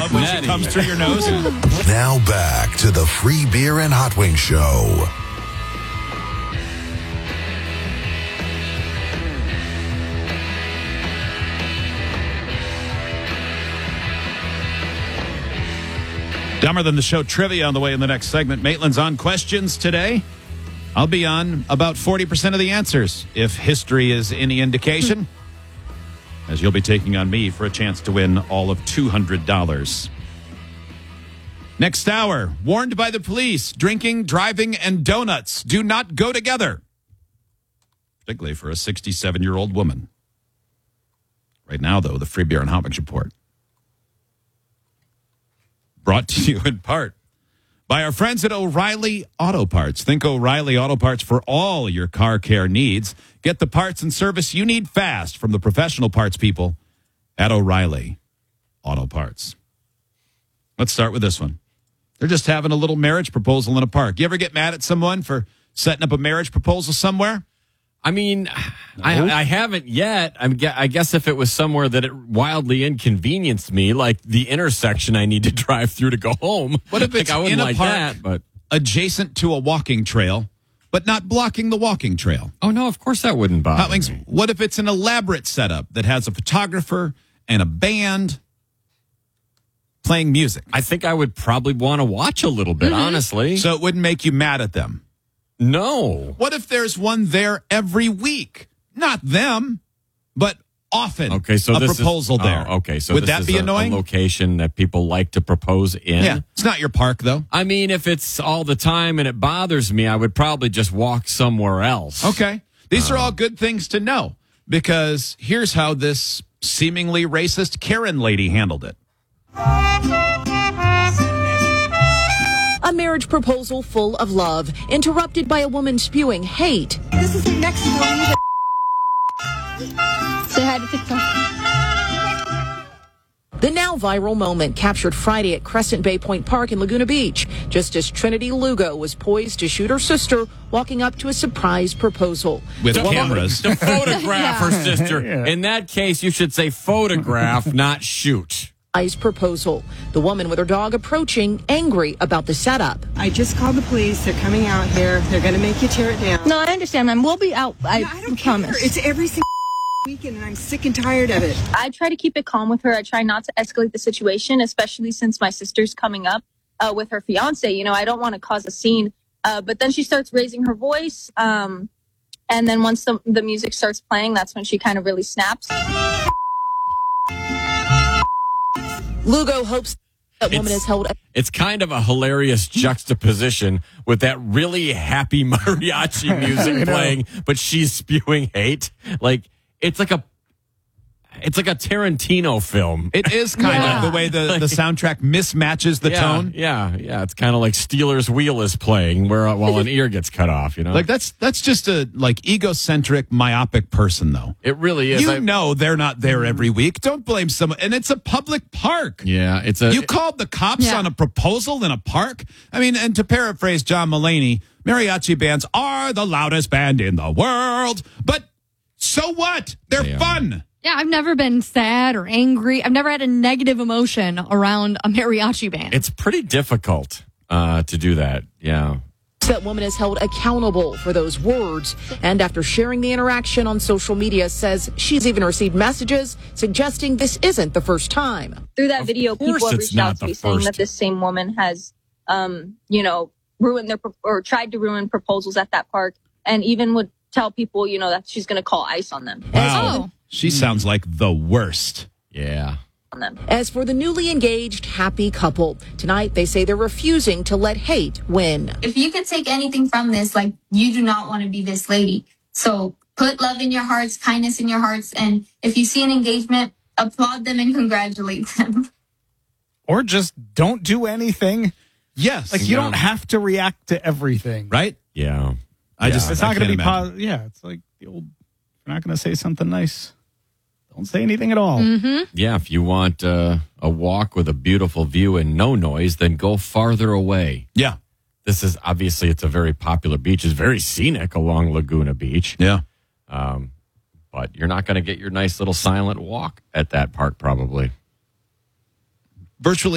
love when she comes through your nose. Now back to the Free Beer and Hot Wings Show. Dumber Than the Show trivia on the way in the next segment. Maitland's on questions today. I'll be on about 40% of the answers, if history is any indication, as you'll be taking on me for a chance to win all of $200. Next hour, warned by the police, drinking, driving, and donuts do not go together, particularly for a 67-year-old woman. Right now, though, the Free Beer and Hot Wings Report. Brought to you in part by our friends at O'Reilly Auto Parts. Think O'Reilly Auto Parts for all your car care needs. Get the parts and service you need fast from the professional parts people at O'Reilly Auto Parts. Let's start with this one. They're just having a little marriage proposal in a park. You ever get mad at someone for setting up a marriage proposal somewhere? I mean, I haven't yet. I guess if it was somewhere that it wildly inconvenienced me, like the intersection I need to drive through to go home. What if it's I wouldn't in a like park that, but adjacent to a walking trail, but not blocking the walking trail? oh no, of course that wouldn't bother Hot Wings, me. what if it's an elaborate setup that has a photographer and a band playing music? I think I would probably want to watch a little bit, honestly. So it wouldn't make you mad at them. No. What if there's one there every week? Not them, but often. Okay, so a this proposal is, there. Oh, okay, so would this that is be a annoying? location that people like to propose in. Yeah, it's not your park though. I mean, if it's all the time and it bothers me, I would probably just walk somewhere else. Okay, these are all good things to know, because here's how this seemingly racist Karen lady handled it. A marriage proposal full of love, interrupted by a woman spewing hate. This is your next movie. Say hi to TikTok. The now viral moment captured Friday at Crescent Bay Point Park in Laguna Beach, just as Trinity Lugo was poised to shoot her sister walking up to a surprise proposal. With cameras. To photograph her sister. In that case, you should say photograph, not shoot. Proposal. The woman with her dog approaching, angry about the setup. I just called the police. They're coming out here. They're going to make you tear it down. No, I understand, ma'am. We'll be out. I don't promise. care. It's every single weekend, and I'm sick and tired of it. I try to keep it calm with her. I try not to escalate the situation, especially since my sister's coming up with her fiance. You know, I don't want to cause a scene. But then she starts raising her voice. And then once the music starts playing, that's when she kind of really snaps. Lugo hopes that woman is held. It's kind of a hilarious juxtaposition with that really happy mariachi music playing, but she's spewing hate. Like it's like a Tarantino film. It is kind of the way the soundtrack mismatches the tone. Yeah. It's kind of like Steelers Wheel is playing while an ear gets cut off, you know? Like that's just a egocentric, myopic person though. It really is. You know they're not there every week. Don't blame someone. And it's a public park. Yeah, You called the cops on a proposal in a park? I mean, and to paraphrase John Mulaney, mariachi bands are the loudest band in the world. But so what? They're fun. Yeah, I've never been sad or angry. I've never had a negative emotion around a mariachi band. It's pretty difficult to do that. Yeah. That woman is held accountable for those words. And after sharing the interaction on social media, says she's even received messages suggesting this isn't the first time. Through that video, people have reached out to me saying that this same woman has, ruined tried to ruin proposals at that park, and even would tell people, that she's going to call ICE on them. Wow. She sounds like the worst. Yeah. As for the newly engaged happy couple, tonight they say they're refusing to let hate win. If you could take anything from this, you do not want to be this lady. So put love in your hearts, kindness in your hearts, and if you see an engagement, applaud them and congratulate them. Or just don't do anything. Yes. You don't have to react to everything. Right? Yeah. It's not going to be positive. Yeah, it's like the old, if you're not going to say something nice, don't say anything at all. Mm-hmm. Yeah, if you want a walk with a beautiful view and no noise, then go farther away. Yeah. This is obviously, it's a very popular beach. It's very scenic along Laguna Beach. Yeah. But you're not going to get your nice little silent walk at that park probably. Virtually